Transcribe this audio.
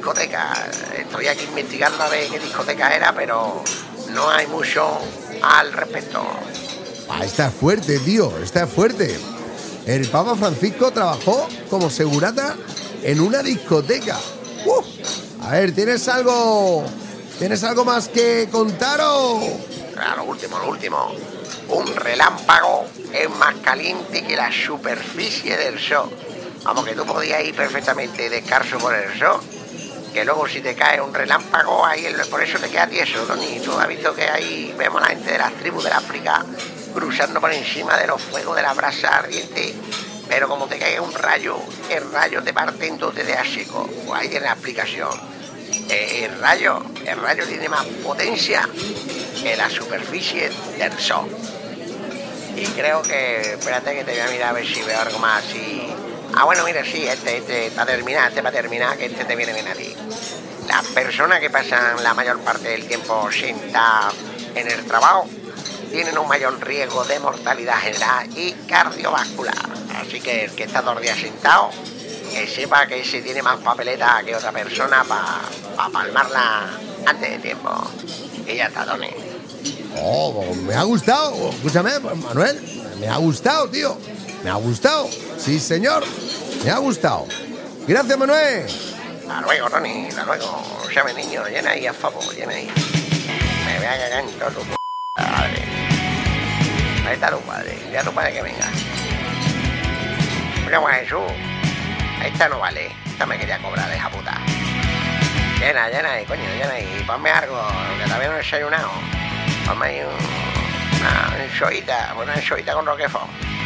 discoteca. Estoy aquí investigando a ver qué discoteca era, pero no hay mucho al respecto. Está fuerte, tío, está fuerte. El Papa Francisco trabajó como segurata en una discoteca. A ver, ¿tienes algo más que contar o...? Lo último. Un relámpago es más caliente que la superficie del sol. Vamos, que tú podías ir perfectamente descalzo por el sol, que luego si te cae un relámpago, ahí por eso te queda tieso, Tony. Tú has visto que ahí vemos a la gente de las tribus del África cruzando por encima de los fuegos de la brasa ardiente, pero como te cae un rayo, el rayo te parte en dos, te deja seco. Pues ahí tiene la explicación. El rayo tiene más potencia que la superficie del sol. Y creo que, espérate que te voy a mirar a ver si veo algo más así. Bueno, mira, sí, este para terminar, que este te viene bien a ti. Las personas que pasan la mayor parte del tiempo sentadas en el trabajo tienen un mayor riesgo de mortalidad general y cardiovascular. Así que el que está 2 días sentado, que sepa que ese tiene más papeleta que otra persona para palmarla antes de tiempo. Y ya está, Tony. Me ha gustado. Escúchame, Manuel. Me ha gustado, tío. Me ha gustado. Sí, señor. Me ha gustado. Gracias, Manuel. Hasta luego, Tony. Hasta luego. Llame, niño. Llena ahí a favor. Llena ahí. Me voy a cagar en todo tu padre. Ahí está tu padre. Dile a tu padre que venga. Oye, Juan Jesús. Esta no vale. Esta me quería cobrar, esa puta. Llena ahí, coño. Llena ahí. Ponme algo, que todavía no he desayunado. Ponme ahí una enchoita con roquefort.